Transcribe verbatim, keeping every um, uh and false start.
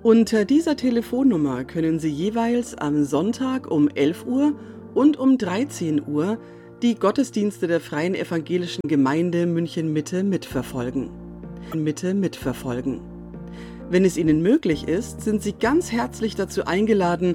Unter dieser Telefonnummer können Sie jeweils am Sonntag um elf Uhr und um dreizehn Uhr die Gottesdienste der Freien Evangelischen Gemeinde München-Mitte mitverfolgen. Mitte mitverfolgen. Wenn es Ihnen möglich ist, sind Sie ganz herzlich dazu eingeladen,